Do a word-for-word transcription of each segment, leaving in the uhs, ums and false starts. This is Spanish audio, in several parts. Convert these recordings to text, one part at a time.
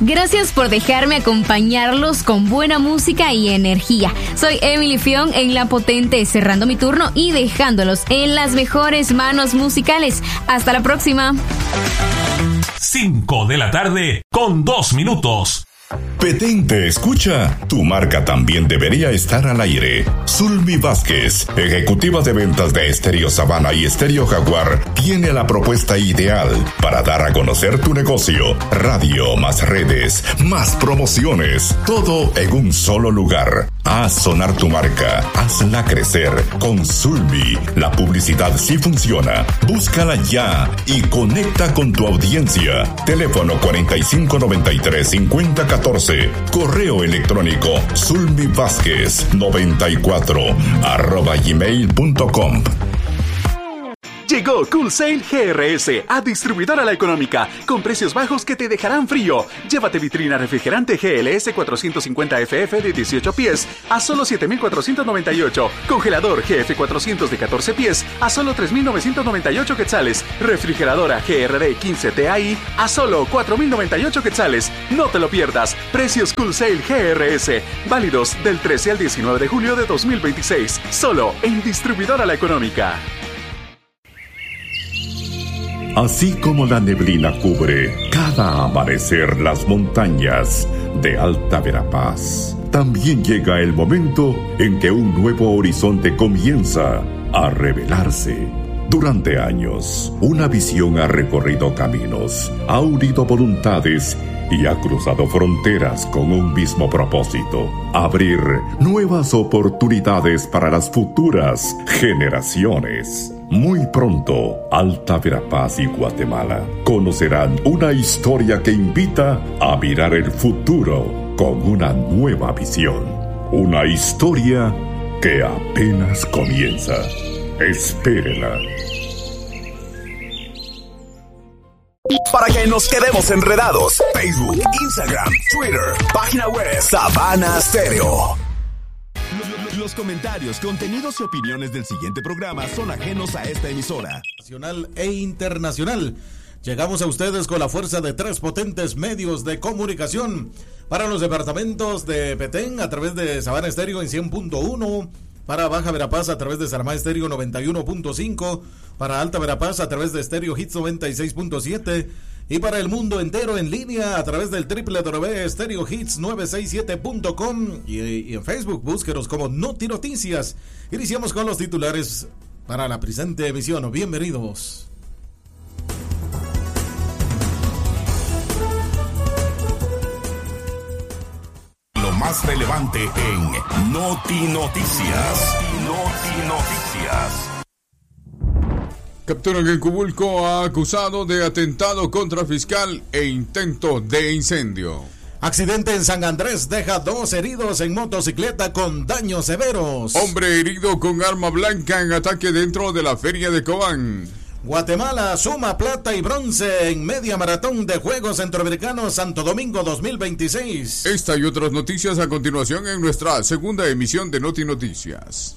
Gracias por dejarme acompañarlos con buena música y energía. Soy Emily Fion en La Potente, cerrando mi turno y dejándolos en las mejores manos musicales. Hasta la próxima. cinco de la tarde con dos minutos. Petén te escucha. Tu marca también debería estar al aire. Zulmi Vázquez, ejecutiva de ventas de Estéreo Sabana y Estéreo Jaguar, tiene la propuesta ideal para dar a conocer tu negocio. Radio, más redes, más promociones, todo en un solo lugar. Haz sonar tu marca, hazla crecer. Con Zulmi, la publicidad sí funciona. Búscala ya y conecta con tu audiencia. Teléfono cuarenta y cinco noventa y tres cincuenta catorce. Correo electrónico zulmivázquez noventa y cuatro arroba gmail punto com. Llegó Cool Sale G R S a Distribuidora La Económica, con precios bajos que te dejarán frío. Llévate vitrina refrigerante G L S cuatrocientos cincuenta F F de dieciocho pies a solo siete mil cuatrocientos noventa y ocho. Congelador G F cuatrocientos de catorce pies a solo tres mil novecientos noventa y ocho quetzales. Refrigeradora G R D quince T A I a solo cuatro mil noventa y ocho quetzales. No te lo pierdas. Precios Cool Sale G R S. Válidos del trece al diecinueve de julio de dos mil veintiséis. Solo en Distribuidora La Económica. Así como la neblina cubre cada amanecer las montañas de Alta Verapaz, también llega el momento en que un nuevo horizonte comienza a revelarse. Durante años, una visión ha recorrido caminos, ha unido voluntades y ha cruzado fronteras con un mismo propósito: abrir nuevas oportunidades para las futuras generaciones. Muy pronto, Alta Verapaz y Guatemala conocerán una historia que invita a mirar el futuro con una nueva visión. Una historia que apenas comienza. Espérela. Para que nos quedemos enredados, Facebook, Instagram, Twitter, página web, Sabana Stereo. Los comentarios, contenidos y opiniones del siguiente programa son ajenos a esta emisora. Nacional e internacional. Llegamos a ustedes con la fuerza de tres potentes medios de comunicación para los departamentos de Petén a través de Sabana Estéreo en cien punto uno, para Baja Verapaz a través de Saramá Estéreo noventa y uno punto cinco, para Alta Verapaz a través de Estéreo Hits noventa y seis punto siete y para el mundo entero en línea a través del doble u doble u doble u punto estéreo hits novecientos sesenta y siete punto com y, y en Facebook búsquenos como Noti Noticias. Iniciamos con los titulares para la presente emisión. Bienvenidos. Lo más relevante en Noti Noticias. Noti Noticias. Capturan en Cubulco a acusado de atentado contra fiscal e intento de incendio. Accidente en San Andrés deja dos heridos en motocicleta con daños severos. Hombre herido con arma blanca en ataque dentro de la feria de Cobán. Guatemala suma plata y bronce en media maratón de Juegos Centroamericanos Santo Domingo dos mil veintiséis. Esta y otras noticias a continuación en nuestra segunda emisión de Noti Noticias.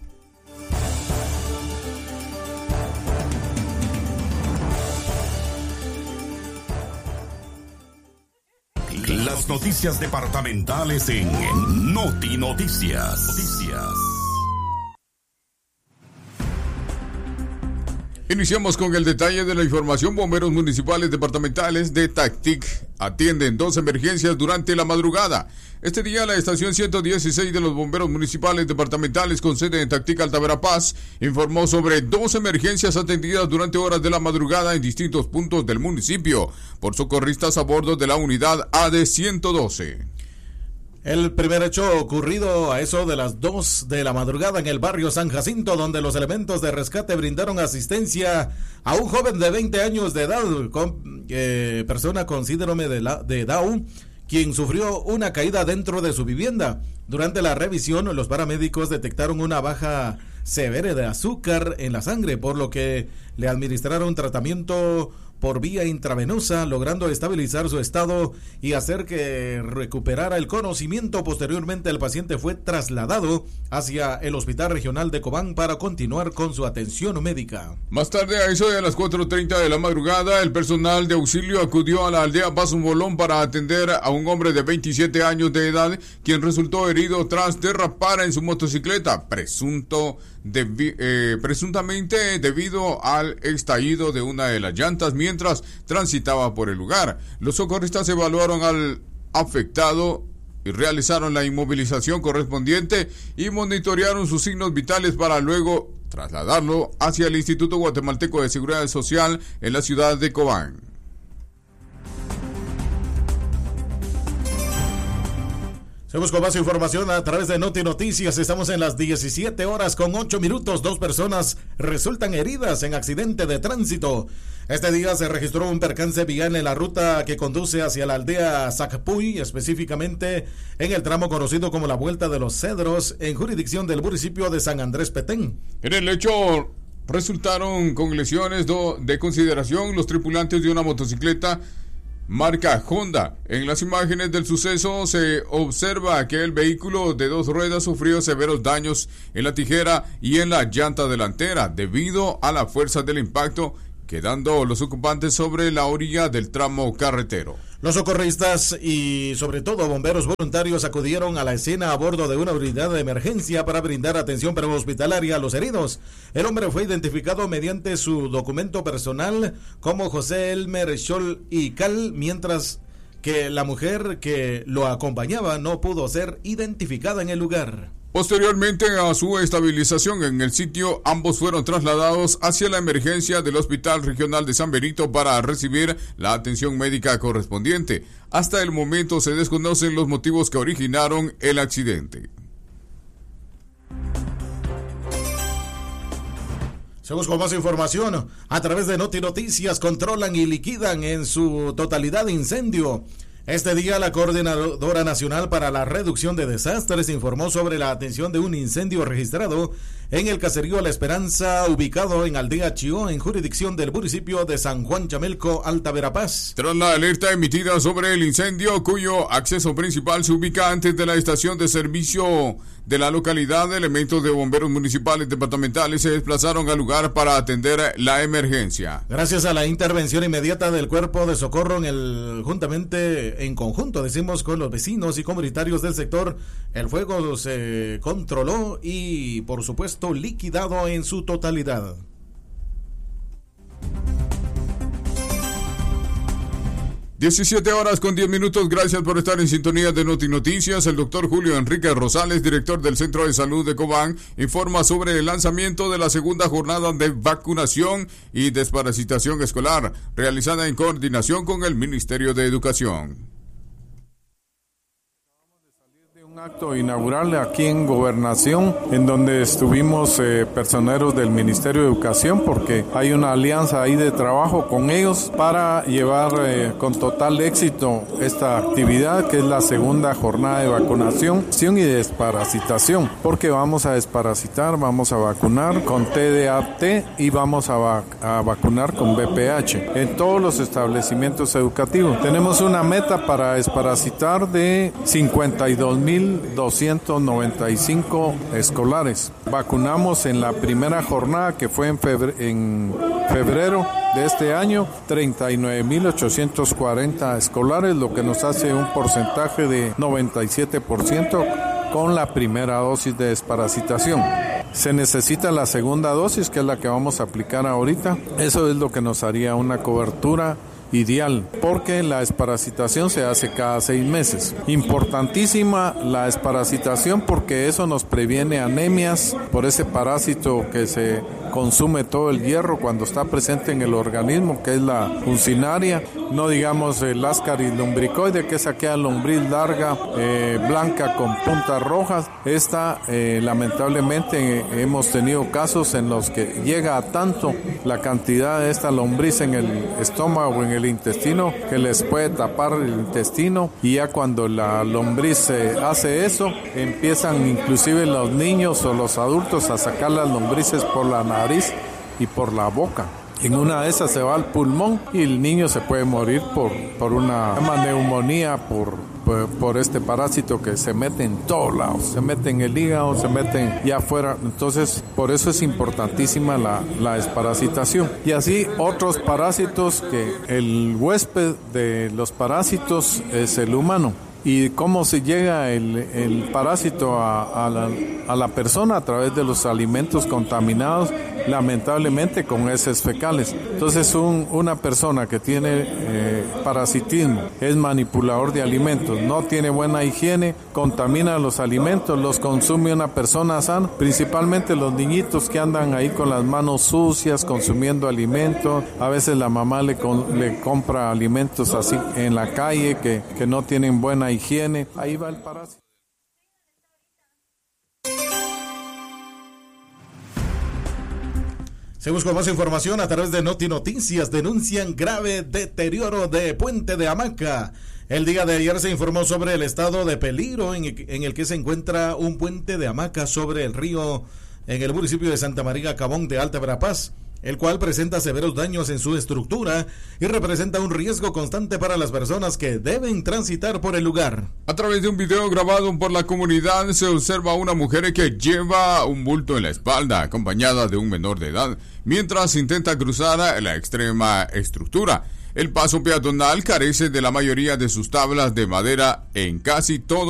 Las noticias departamentales en Noti Noticias. Noticias. Iniciamos con el detalle de la información. Bomberos municipales departamentales de Tactic atienden dos emergencias durante la madrugada. Este día la estación ciento dieciséis de los bomberos municipales departamentales con sede en Tactic, Alta Verapaz, informó sobre dos emergencias atendidas durante horas de la madrugada en distintos puntos del municipio por socorristas a bordo de la unidad A D ciento doce. El primer hecho ocurrido a eso de las dos de la madrugada en el barrio San Jacinto, donde los elementos de rescate brindaron asistencia a un joven de veinte años de edad, con, eh, persona con síndrome de, la, de Down, quien sufrió una caída dentro de su vivienda. Durante la revisión, los paramédicos detectaron una baja severa de azúcar en la sangre, por lo que le administraron tratamiento por vía intravenosa, logrando estabilizar su estado y hacer que recuperara el conocimiento. Posteriormente, el paciente fue trasladado hacia el Hospital Regional de Cobán para continuar con su atención médica. Más tarde, a eso de las cuatro treinta de la madrugada, el personal de auxilio acudió a la aldea Paso Bolón para atender a un hombre de veintisiete años de edad, quien resultó herido tras derrapar en su motocicleta, presunto debi- eh, presuntamente debido al estallido de una de las llantas mientras transitaba por el lugar. Los socorristas evaluaron al afectado y realizaron la inmovilización correspondiente y monitorearon sus signos vitales para luego trasladarlo hacia el Instituto Guatemalteco de Seguridad Social en la ciudad de Cobán. Seguimos con más información a través de Noti Noticias. Estamos en las diecisiete horas con ocho minutos. Dos personas resultan heridas en accidente de tránsito. Este día se registró un percance vial en la ruta que conduce hacia la aldea Zacpuy, específicamente en el tramo conocido como la Vuelta de los Cedros, en jurisdicción del municipio de San Andrés Petén. En el hecho resultaron con lesiones do, de consideración los tripulantes de una motocicleta marca Honda. En las imágenes del suceso se observa que el vehículo de dos ruedas sufrió severos daños en la tijera y en la llanta delantera debido a la fuerza del impacto, quedando los ocupantes sobre la orilla del tramo carretero. Los socorristas y sobre todo bomberos voluntarios acudieron a la escena a bordo de una unidad de emergencia para brindar atención prehospitalaria a los heridos. El hombre fue identificado mediante su documento personal como José Elmer Scholl y Cal, mientras que la mujer que lo acompañaba no pudo ser identificada en el lugar. Posteriormente a su estabilización en el sitio, ambos fueron trasladados hacia la emergencia del Hospital Regional de San Benito para recibir la atención médica correspondiente. Hasta el momento se desconocen los motivos que originaron el accidente. Seguimos con más información. A través de Noti Noticias, controlan y liquidan en su totalidad incendio. Este día, la Coordinadora Nacional para la Reducción de Desastres informó sobre la atención de un incendio registrado en el caserío La Esperanza, ubicado en Aldea Chió, en jurisdicción del municipio de San Juan Chamelco, Alta Verapaz. Tras la alerta emitida sobre el incendio, cuyo acceso principal se ubica antes de la estación de servicio de la localidad, elementos de bomberos municipales departamentales se desplazaron al lugar para atender la emergencia. Gracias a la intervención inmediata del Cuerpo de Socorro en el juntamente en conjunto, decimos, con los vecinos y comunitarios del sector, el fuego se controló y, por supuesto, liquidado en su totalidad. diecisiete horas con diez minutos, gracias por estar en sintonía de Noti Noticias. El doctor Julio Enrique Rosales, director del Centro de Salud de Cobán, informa sobre el lanzamiento de la segunda jornada de vacunación y desparasitación escolar, realizada en coordinación con el Ministerio de Educación. Un acto inaugural aquí en Gobernación, en donde estuvimos eh, personeros del Ministerio de Educación, porque hay una alianza ahí de trabajo con ellos para llevar eh, con total éxito esta actividad, que es la segunda jornada de vacunación y desparasitación, porque vamos a desparasitar, vamos a vacunar con T D A T y vamos a, vac- a vacunar con B P H en todos los establecimientos educativos. Tenemos una meta para desparasitar de cincuenta y dos mil doscientos noventa y cinco escolares. Vacunamos en la primera jornada, que fue en febrero, en febrero de este año, treinta y nueve mil ochocientos cuarenta escolares, lo que nos hace un porcentaje de noventa y siete por ciento con la primera dosis de desparasitación. Se necesita la segunda dosis, que es la que vamos a aplicar ahorita. Eso es lo que nos haría una cobertura ideal, porque la desparasitación se hace cada seis meses. Importantísima la desparasitación, porque eso nos previene anemias por ese parásito que se consume todo el hierro cuando está presente en el organismo, que es la uncinaria, no digamos el Ascaris lumbricoide, que es aquella lombriz larga, eh, blanca con puntas rojas. Esta eh, lamentablemente eh, hemos tenido casos en los que llega a tanto la cantidad de esta lombriz en el estómago o en el intestino que les puede tapar el intestino, y ya cuando la lombriz eh, hace eso, empiezan inclusive los niños o los adultos a sacar las lombrices por la nariz y por la boca. En una de esas se va al pulmón y el niño se puede morir por, por una neumonía, por, por, por este parásito que se mete en todos lados. Se mete en el hígado, se mete ya afuera. Entonces, por eso es importantísima la, la desparasitación. Y así otros parásitos que el huésped de los parásitos es el humano. ¿Y cómo se llega el, el parásito a, a, la, a la persona? A través de los alimentos contaminados, lamentablemente con heces fecales. Entonces un, una persona que tiene eh, parasitismo, es manipulador de alimentos, no tiene buena higiene, contamina los alimentos, los consume una persona sana, principalmente los niñitos que andan ahí con las manos sucias, consumiendo alimentos. A veces la mamá le, con, le compra alimentos así en la calle que, que no tienen buena higiene, ahí va el parásito. Seguimos con más información a través de Noti Noticias. Denuncian grave deterioro de puente de hamaca. El día de ayer se informó sobre el estado de peligro en el, en el que se encuentra un puente de hamaca sobre el río en el municipio de Santa María Cabón de Alta Verapaz, el cual presenta severos daños en su estructura y representa un riesgo constante para las personas que deben transitar por el lugar. A través de un video grabado por la comunidad se observa a una mujer que lleva un bulto en la espalda, acompañada de un menor de edad, mientras intenta cruzar la extrema estructura. El paso peatonal carece de la mayoría de sus tablas de madera en casi todo